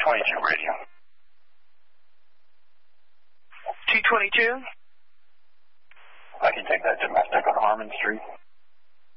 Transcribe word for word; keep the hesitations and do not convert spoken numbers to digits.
twenty-two radio. two twenty-two? I can take that domestic on Harmon Street.